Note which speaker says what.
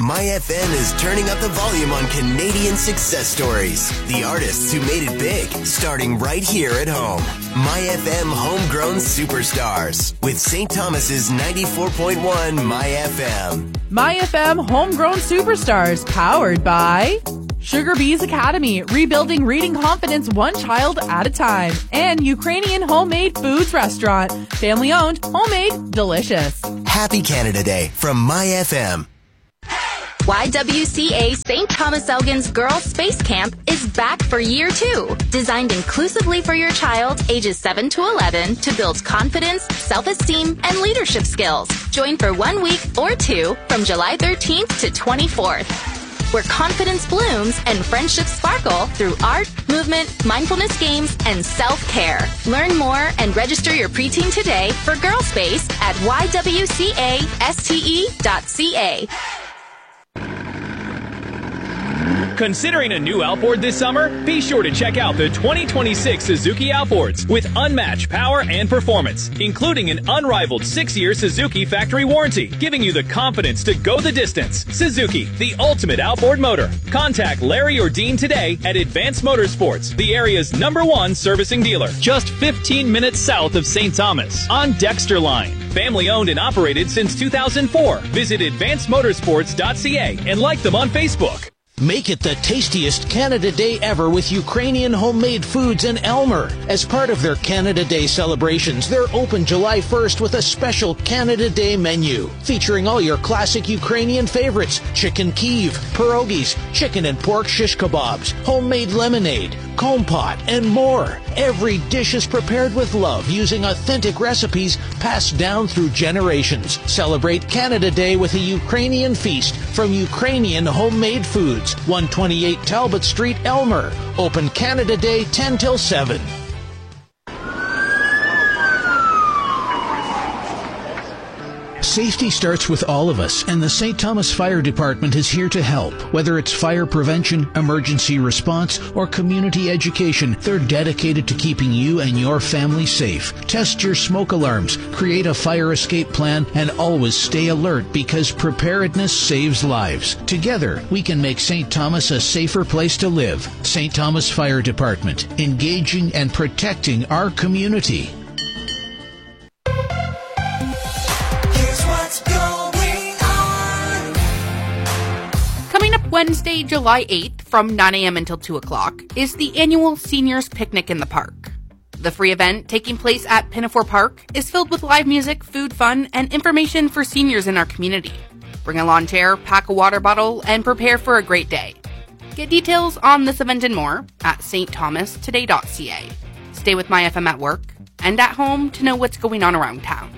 Speaker 1: MyFM is turning up the volume on Canadian success stories. The artists who made it big, starting right here at home. MyFM Homegrown Superstars with St. Thomas's 94.1 MyFM.
Speaker 2: MyFM Homegrown Superstars, powered by Sugar Bees Academy, rebuilding reading confidence one child at a time. And Ukrainian Homemade Foods Restaurant, family owned, homemade, delicious.
Speaker 1: Happy Canada Day from MyFM.
Speaker 3: YWCA St. Thomas Elgin's Girls Space Camp is back for year 2. Designed inclusively for your child ages 7 to 11 to build confidence, self-esteem, and leadership skills. Join for 1 week or 2 from July 13th to 24th. Where confidence blooms and friendships sparkle through art, movement, mindfulness games, and self-care. Learn more and register your preteen today for Girl Space at ywcaste.ca.
Speaker 4: Considering a new outboard this summer? Be sure to check out the 2026 Suzuki Outboards with unmatched power and performance, including an unrivaled 6-year Suzuki factory warranty, giving you the confidence to go the distance. Suzuki, the ultimate outboard motor. Contact Larry or Dean today at Advanced Motorsports, the area's #1 servicing dealer, just 15 minutes south of St. Thomas on Dexter Line. Family owned and operated since 2004. Visit advancedmotorsports.ca and like them on Facebook.
Speaker 5: Make it the tastiest Canada Day ever with Ukrainian homemade foods in Elmer. As part of their Canada Day celebrations, they're open July 1st with a special Canada Day menu featuring all your classic Ukrainian favorites: chicken Kyiv, pierogies, chicken and pork shish kebabs, homemade lemonade, kompot, and more. Every dish is prepared with love using authentic recipes passed down through generations. Celebrate Canada Day with a Ukrainian feast from Ukrainian homemade foods. 128 Talbot Street, Elmer. Open Canada Day 10 till 7. Safety starts with all of us, and the St. Thomas Fire Department is here to help. Whether it's fire prevention, emergency response, or community education, they're dedicated to keeping you and your family safe. Test your smoke alarms, create a fire escape plan, and always stay alert because preparedness saves lives. Together, we can make St. Thomas a safer place to live. St. Thomas Fire Department, engaging and protecting our community.
Speaker 6: Wednesday, July 8th from 9 a.m. until 2 o'clock is the annual Seniors Picnic in the Park. The free event taking place at Pinafore Park is filled with live music, food, fun, and information for seniors in our community. Bring a lawn chair, pack a water bottle, and prepare for a great day. Get details on this event and more at stthomastoday.ca. Stay with MyFM at work and at home to know what's going on around town.